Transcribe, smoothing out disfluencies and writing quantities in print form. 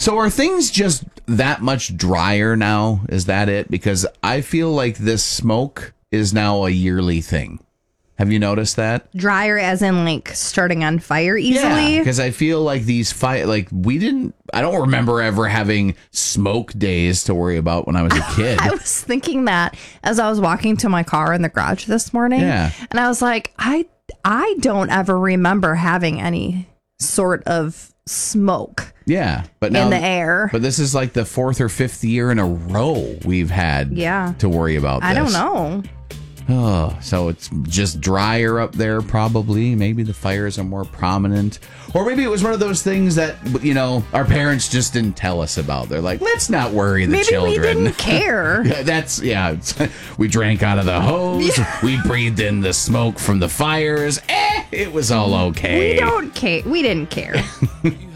So are things just that much drier now? Is that it? Because I feel like this smoke is now a yearly thing. Have you noticed that? Drier as in like starting on fire easily? Yeah, because I feel like I don't remember ever having smoke days to worry about when I was a kid. I was thinking that as I was walking to my car in the garage this morning. Yeah. And I was like, I don't ever remember having any sort of smoke but now, in the air. But this is like the 4th or 5th year in a row we've had to worry about this. I don't know. Oh, so it's just drier up there, probably. Maybe the fires are more prominent. Or maybe it was one of those things that, our parents just didn't tell us about. They're like, let's not worry the children. Maybe we didn't care. We drank out of the hose. We breathed in the smoke from the fires. It was all okay. We didn't care.